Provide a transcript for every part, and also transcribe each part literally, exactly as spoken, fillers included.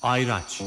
Ayraç.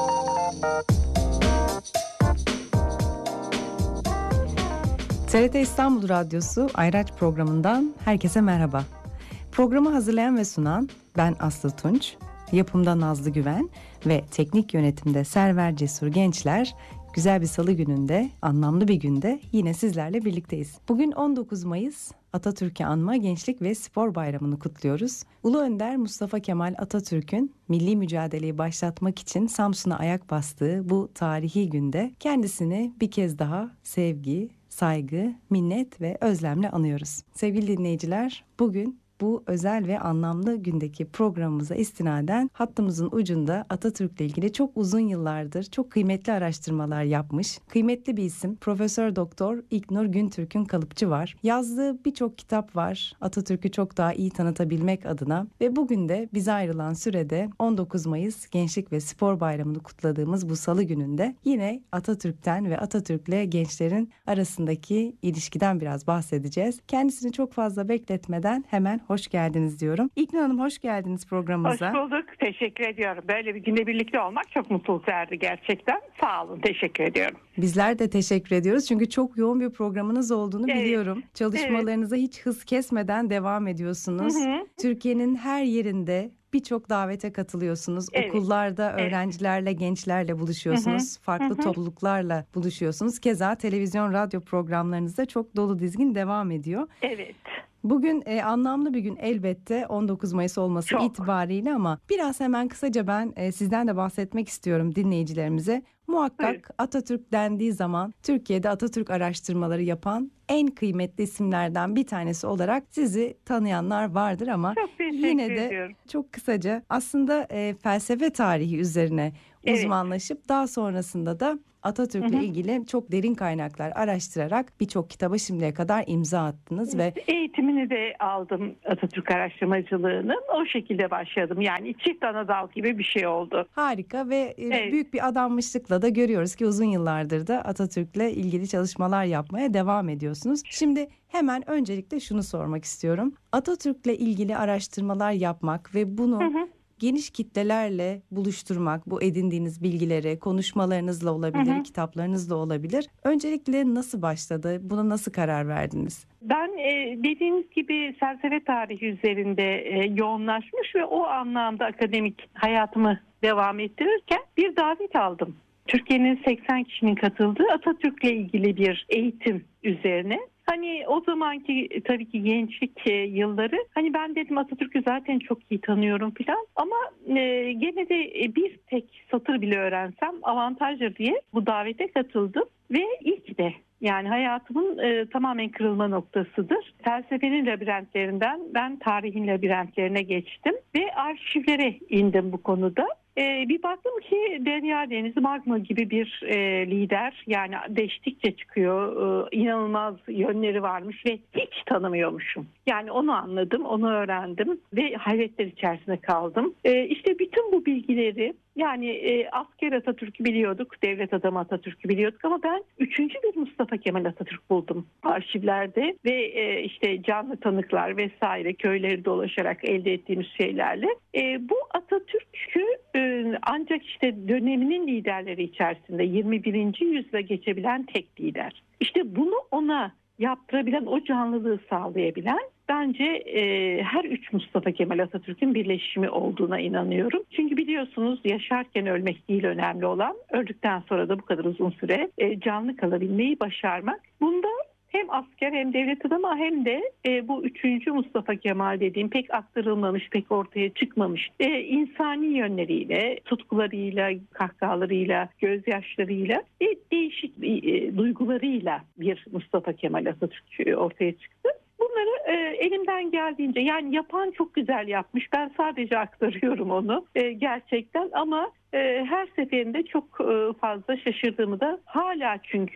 T R T İstanbul Radyosu Ayraç programından herkese merhaba. Programı hazırlayan ve sunan ben Aslı Tunç, yapımda Nazlı Güven ve teknik yönetimde Server Cesur Gençler. Güzel bir salı gününde, anlamlı bir günde yine sizlerle birlikteyiz. Bugün on dokuz Mayıs, Atatürk'ü anma Gençlik ve Spor Bayramı'nı kutluyoruz. Ulu Önder Mustafa Kemal Atatürk'ün milli mücadeleyi başlatmak için Samsun'a ayak bastığı bu tarihi günde kendisini bir kez daha sevgi, saygı, minnet ve özlemle anıyoruz. Sevgili dinleyiciler, bugün bu özel ve anlamlı gündeki programımıza istinaden hattımızın ucunda Atatürk'le ilgili çok uzun yıllardır çok kıymetli araştırmalar yapmış, kıymetli bir isim Profesör Doktor İlknur Güntürk'ün Kalıpçı var. Yazdığı birçok kitap var Atatürk'ü çok daha iyi tanıtabilmek adına ve bugün de bize ayrılan sürede on dokuz Mayıs Gençlik ve Spor Bayramı'nı kutladığımız bu salı gününde yine Atatürk'ten ve Atatürk'le gençlerin arasındaki ilişkiden biraz bahsedeceğiz. Kendisini çok fazla bekletmeden hemen hoş geldiniz diyorum. İlknur Hanım, hoş geldiniz programımıza. Hoş bulduk. Teşekkür ediyorum. Böyle bir günde birlikte olmak çok mutluluk verdi gerçekten. Sağ olun. Teşekkür ediyorum. Bizler de teşekkür ediyoruz. Çünkü çok yoğun bir programınız olduğunu evet. biliyorum. Çalışmalarınıza evet. hiç hız kesmeden devam ediyorsunuz. Hı hı. Türkiye'nin her yerinde birçok davete katılıyorsunuz. Evet. Okullarda öğrencilerle, evet. gençlerle buluşuyorsunuz. Hı hı. Farklı hı hı. topluluklarla buluşuyorsunuz. Keza televizyon, radyo programlarınızda çok dolu dizgin devam ediyor. Evet. Bugün e, anlamlı bir gün elbette on dokuz Mayıs olması Çok. itibariyle ama biraz hemen kısaca ben e, sizden de bahsetmek istiyorum dinleyicilerimize. Muhakkak evet. Atatürk dendiği zaman Türkiye'de Atatürk araştırmaları yapan en kıymetli isimlerden bir tanesi olarak sizi tanıyanlar vardır ama yine de ediyorum. Çok kısaca aslında e, felsefe tarihi üzerine evet. uzmanlaşıp daha sonrasında da Atatürk'le hı hı. ilgili çok derin kaynaklar araştırarak birçok kitaba şimdiye kadar imza attınız ve eğitimini de aldım Atatürk araştırmacılığının. O şekilde başladım. Yani çift ana dal gibi bir şey oldu. Harika ve evet. büyük bir adanmışlıkla da görüyoruz ki uzun yıllardır da Atatürk'le ilgili çalışmalar yapmaya devam ediyorsunuz. Şimdi hemen öncelikle şunu sormak istiyorum. Atatürk'le ilgili araştırmalar yapmak ve bunu hı hı. geniş kitlelerle buluşturmak, bu edindiğiniz bilgileri konuşmalarınızla olabilir, hı hı. kitaplarınızla olabilir. Öncelikle nasıl başladı? Buna nasıl karar verdiniz? Ben e, dediğiniz gibi felsefe tarihi üzerinde e, yoğunlaşmış ve o anlamda akademik hayatımı devam ettirirken bir davet aldım. Türkiye'nin seksen kişinin katıldığı Atatürk'le ilgili bir eğitim üzerine. Hani o zamanki tabii ki gençlik yılları hani ben dedim Atatürk'ü zaten çok iyi tanıyorum filan ama e, gene de bir tek satır bile öğrensem avantajdır diye bu davete katıldım ve ilk de yani hayatımın e, tamamen kırılma noktasıdır. Felsefenin labirentlerinden ben tarihin labirentlerine geçtim ve arşivlere indim bu konuda. Ee, bir baktım ki Derya Denizi Magma gibi bir e, lider yani değiştikçe çıkıyor e, inanılmaz yönleri varmış ve hiç tanımıyormuşum. Yani onu anladım, onu öğrendim ve hayretler içerisinde kaldım. E, işte bütün bu bilgileri yani e, asker Atatürk'ü biliyorduk, devlet adamı Atatürk'ü biliyorduk ama ben üçüncü bir Mustafa Kemal Atatürk buldum arşivlerde ve e, işte canlı tanıklar vesaire köyleri dolaşarak elde ettiğimiz şeylerle. E, bu Atatürk'ü e, ancak işte döneminin liderleri içerisinde yirmi birinci yüzyıla geçebilen tek lider. İşte bunu ona yaptırabilen, o canlılığı sağlayabilen bence e, her üç Mustafa Kemal Atatürk'ün birleşimi olduğuna inanıyorum. Çünkü biliyorsunuz yaşarken ölmek değil önemli olan, öldükten sonra da bu kadar uzun süre e, canlı kalabilmeyi başarmak. Bunda hem asker hem devlet adamı hem de e, bu üçüncü Mustafa Kemal dediğim pek aktarılmamış, pek ortaya çıkmamış e, insani yönleriyle, tutkularıyla, kahkahalarıyla, gözyaşlarıyla ve değişik e, duygularıyla bir Mustafa Kemal Atatürk ortaya çıktı. Bunları e, elimden geldiğince yani yapan çok güzel yapmış. Ben sadece aktarıyorum onu e, gerçekten ama e, her seferinde çok e, fazla şaşırdığımı da hala çünkü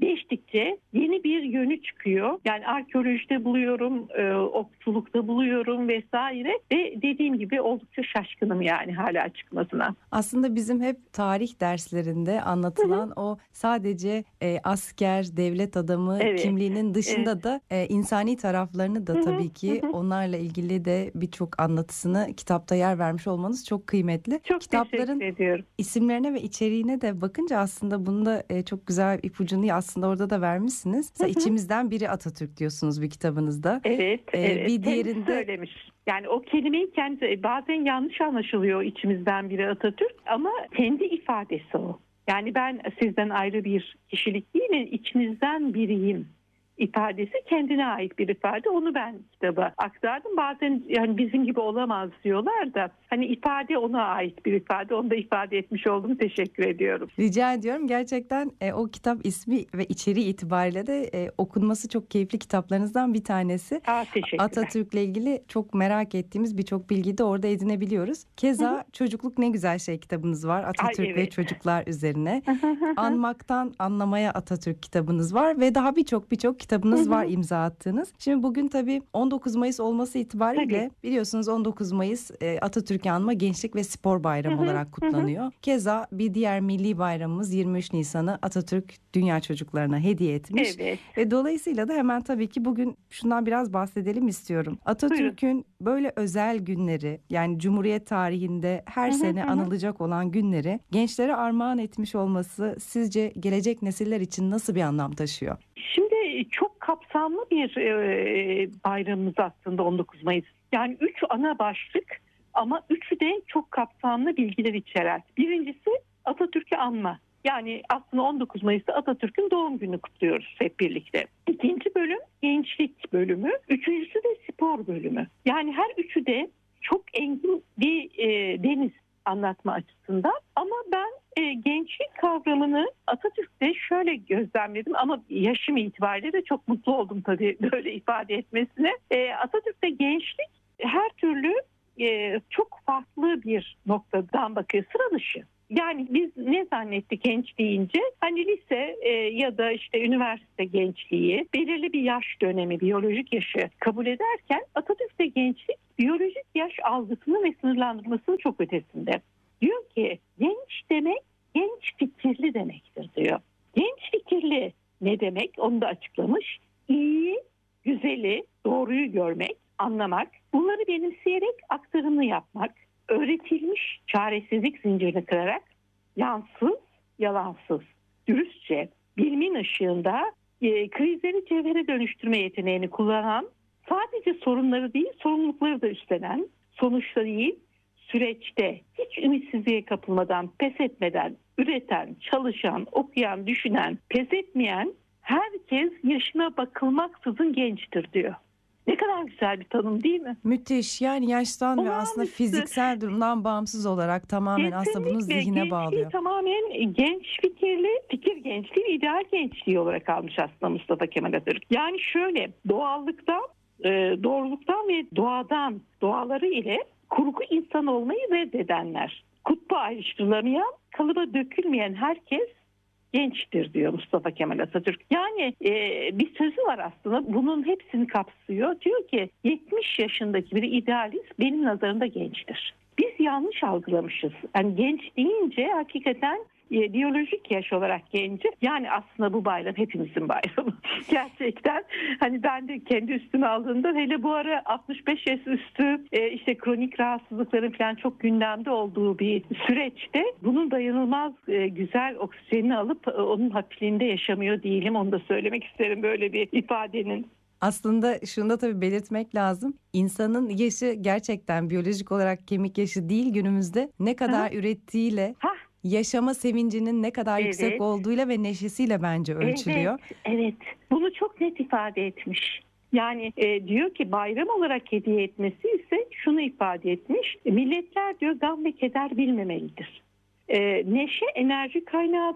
değiştikçe yeni bir yönü çıkıyor. Yani arkeolojide buluyorum, e, okçulukta buluyorum vesaire ve dediğim gibi oldukça şaşkınım yani hala çıkmasına. Aslında bizim hep tarih derslerinde anlatılan hı hı. o sadece e, asker, devlet adamı evet. kimliğinin dışında evet. da e, insani taraflarını da hı hı. tabii ki hı hı. onlarla ilgili de birçok anlatısını kitapta yer vermiş olmanız çok kıymetli. Çok Kitapların teşekkür ediyorum. İsimlerine ve içeriğine de bakınca aslında bunu da e, çok güzel ipucunu aslında orada da vermişsiniz. Mesela içimizden biri Atatürk diyorsunuz bir kitabınızda. Evet, ee, evet. Bir diğerinde söylemiş. Yani o kelimeyi kendi bazen yanlış anlaşılıyor, içimizden biri Atatürk ama kendi ifadesi o. Yani ben sizden ayrı bir kişilik değilim, içinizden biriyim ifadesi kendine ait bir ifade. Onu ben kitaba aktardım. Bazen yani bizim gibi olamaz diyorlar da hani ifade ona ait bir ifade. Onu da ifade etmiş oldum. Teşekkür ediyorum. Rica ediyorum. Gerçekten e, o kitap ismi ve içeriği itibariyle de e, okunması çok keyifli kitaplarınızdan bir tanesi. Aa, teşekkürler. Atatürk'le ilgili çok merak ettiğimiz birçok bilgiyi de orada edinebiliyoruz. Keza hı hı. Çocukluk Ne Güzel Şey kitabınız var. Atatürk Ay, evet. ve çocuklar üzerine. Anmaktan Anlamaya Atatürk kitabınız var ve daha birçok birçok kitabınız var imza attığınız. Şimdi bugün tabii on dokuz Mayıs olması itibariyle tabii. biliyorsunuz on dokuz Mayıs e, Atatürk'ü anma Gençlik ve Spor Bayramı hı hı, olarak kutlanıyor. Hı hı. Keza bir diğer milli bayramımız yirmi üç Nisan'ı Atatürk dünya çocuklarına hediye etmiş. Evet. Ve dolayısıyla da hemen tabii ki bugün şundan biraz bahsedelim istiyorum. Atatürk'ün böyle özel günleri yani Cumhuriyet tarihinde her hı hı, sene hı. anılacak olan günleri gençlere armağan etmiş olması sizce gelecek nesiller için nasıl bir anlam taşıyor? Şimdi çok kapsamlı bir e, bayramımız aslında on dokuz Mayıs. Yani üç ana başlık ama üçü de çok kapsamlı bilgiler içeren. Birincisi Atatürk'ü anma. Yani aslında on dokuz Mayıs'ta Atatürk'ün doğum günü kutluyoruz hep birlikte. İkinci bölüm gençlik bölümü. Üçüncüsü de spor bölümü. Yani her üçü de çok engin bir e, deniz anlatma açısından. Ama ben e, gençlik kavramını Atatürk'te şöyle gözlemledim ama yaşım itibariyle de çok mutlu oldum tabii böyle ifade etmesine. E, Atatürk'te gençlik her türlü e, çok farklı bir noktadan bakıyor, sıra dışı. Yani biz ne zannettik genç deyince hani lise e, ya da işte üniversite gençliği belirli bir yaş dönemi, biyolojik yaşı kabul ederken Atatürk'te gençlik biyolojik yaş algısını ve sınırlandırmasının çok ötesinde. Diyor ki genç demek genç fikirli demektir diyor. Genç fikirli ne demek onu da açıklamış. İyi, güzeli, doğruyu görmek, anlamak, bunları benimseyerek aktarımını yapmak, öğretilmiş çaresizlik zincirini kırarak yansız, yalansız, dürüstçe, bilimin ışığında e, krizleri cevhere dönüştürme yeteneğini kullanan, sadece sorunları değil sorumlulukları da üstlenen, sonuçta değil süreçte hiç ümitsizliğe kapılmadan, pes etmeden, üreten, çalışan, okuyan, düşünen, pes etmeyen herkes yaşına bakılmaksızın gençtir diyor. Ne kadar güzel bir tanım değil mi? Müthiş. Yani yaştan o ve aslında üstü. fiziksel durumdan bağımsız olarak tamamen kesinlikle aslında bunu zihne bağlıyor. Tamamen genç fikirli, fikir gençliği, ideal gençliği olarak almış aslında Mustafa Kemal Atatürk. Yani şöyle doğallıktan, doğruluktan ve doğadan, doğaları ile kurgu insan olmayı reddedenler. Kutba ayrıştırılamayan, kalıba dökülmeyen herkes gençtir diyor Mustafa Kemal Atatürk. Yani e, bir sözü var aslında bunun hepsini kapsıyor. Diyor ki yetmiş yaşındaki bir idealist benim nazarımda gençtir. Biz yanlış algılamışız. Yani genç deyince hakikaten e, biyolojik yaş olarak genci. Yani aslında bu bayram hepimizin bayramı. Gerçekten hani ben de kendi üstüme aldığımda hele bu ara altmış beş yaş üstü e, işte kronik rahatsızlıkların falan çok gündemde olduğu bir süreçte bunun dayanılmaz e, güzel oksijenini alıp e, onun hafifliğinde yaşamıyor değilim. Onu da söylemek isterim böyle bir ifadenin. Aslında şunu da tabii belirtmek lazım. İnsanın yaşı gerçekten biyolojik olarak kemik yaşı değil günümüzde ne kadar ha? ürettiğiyle... Ha? Yaşama sevincinin ne kadar evet. yüksek olduğuyla ve neşesiyle bence ölçülüyor. Evet, evet. Bunu çok net ifade etmiş. Yani e, diyor ki bayram olarak hediye etmesi ise şunu ifade etmiş. Milletler diyor gam ve keder bilmemelidir. E, neşe enerji kaynağıdır.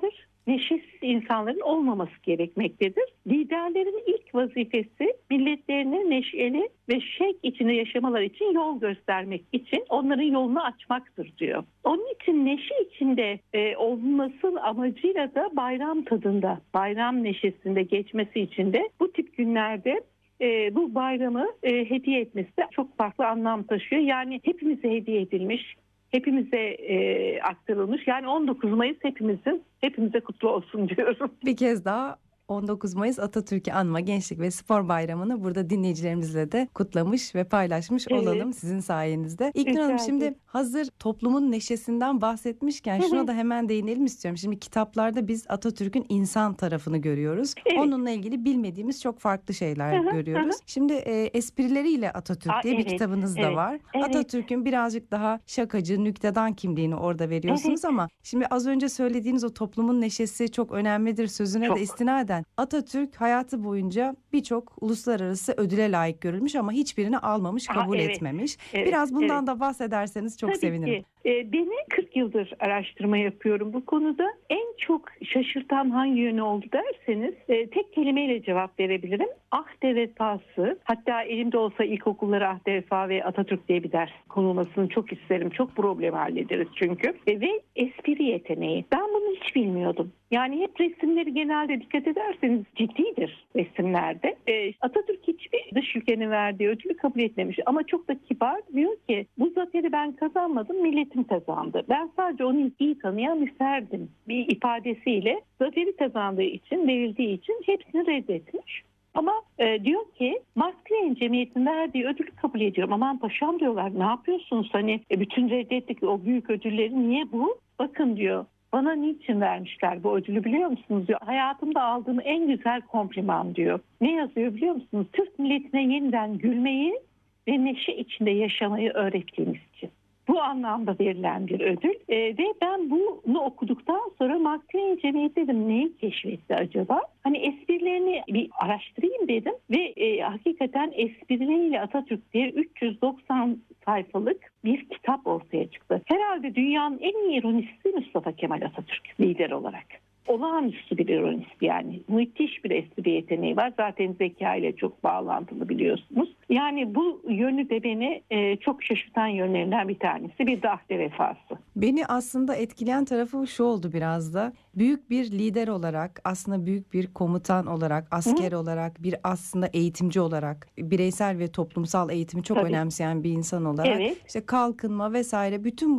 neşesiz insanların olmaması gerekmektedir. Liderlerin ilk vazifesi milletlerine neşeli ve şevk içinde yaşamalar için yol göstermek için onların yolunu açmaktır diyor. Onun için neşe içinde e, olması amacıyla da bayram tadında, bayram neşesinde geçmesi için de bu tip günlerde e, bu bayramı e, hediye etmesi de çok farklı anlam taşıyor. Yani hepimize hediye edilmiş, hepimize e, aktarılmış. Yani on dokuz Mayıs hepimizin, hepimize kutlu olsun diyorum. Bir kez daha on dokuz Mayıs Atatürk'ü Anma Gençlik ve Spor Bayramı'nı burada dinleyicilerimizle de kutlamış ve paylaşmış Evet. olalım sizin sayenizde. İlknur Rica Hanım, ederim. şimdi hazır toplumun neşesinden bahsetmişken şuna da hemen değinelim istiyorum. Şimdi kitaplarda biz Atatürk'ün insan tarafını görüyoruz. Evet. Onunla ilgili bilmediğimiz çok farklı şeyler Hı hı, görüyoruz. hı hı. Şimdi e, esprileriyle Atatürk Aa, diye bir evet, kitabınız da evet, var. evet. Atatürk'ün birazcık daha şakacı, nüktedan kimliğini orada veriyorsunuz Evet. ama şimdi az önce söylediğiniz o toplumun neşesi çok önemlidir sözüne Çok. de istinaden Atatürk hayatı boyunca birçok uluslararası ödüle layık görülmüş ama hiçbirini almamış, Aa, kabul evet, etmemiş. evet, Biraz bundan evet. da bahsederseniz çok Tabii sevinirim. ki. E, beni kırk yıldır araştırma yapıyorum bu konuda. En çok şaşırtan hangi yönü oldu derseniz e, tek kelimeyle cevap verebilirim. Ahde vefası, hatta elimde olsa ilkokullara ahde vefa ve Atatürk diye bir ders konulmasını çok isterim. Çok problem hallederiz çünkü. E, ve espri yeteneği. Ben bunu hiç bilmiyordum. Yani hep resimleri genelde dikkat ederseniz ciddidir resimlerde. E, Atatürk hiçbir dış ülkenin verdiği ödülü kabul etmemiş ama çok da kibar, diyor ki bu zaferi ben kazanmadım, milletim kazandı. Ben sadece onu iyi tanıyan bir ferdim. Bir ifadesiyle zaferi kazandığı için, verildiği için hepsini reddetmiş. Ama e, diyor ki Mark Twain Cemiyeti'nin verdiği ödülü kabul ediyorum. Aman paşam diyorlar, ne yapıyorsunuz? Hani e, bütün reddettik o büyük ödülleri, niye bu? Bakın diyor, bana niçin vermişler bu ödülü biliyor musunuz diyor. Hayatımda aldığım en güzel kompliman diyor. Ne yazıyor biliyor musunuz? Türk milletine yeniden gülmeyi ve neşe içinde yaşamayı öğrettiğimiz için. Bu anlamda verilen bir ödül. E, ve ben bunu okuduktan sonra Mark Twain Cemiyeti dedim, neyi keşfetti acaba? Hani esprilerini bir araştırayım dedim ve e, hakikaten esprileriyle Atatürk diye üç yüz doksan sayfalık bir kitap ortaya çıktı. Herhalde dünyanın en iyi ironisti Mustafa Kemal Atatürk lider olarak. Olağanüstü bir ironist, yani müthiş bir espri yeteneği var. Zaten zeka ile çok bağlantılı biliyorsunuz. Yani bu yönü de beni e, çok şaşırtan yönlerinden bir tanesi. Bir de ahde vefası. Beni aslında etkileyen tarafı şu oldu biraz da. Büyük bir lider olarak, aslında büyük bir komutan olarak, asker Hı. olarak, bir aslında eğitimci olarak, bireysel ve toplumsal eğitimi çok Tabii. önemseyen bir insan olarak, Evet. işte kalkınma vesaire bütün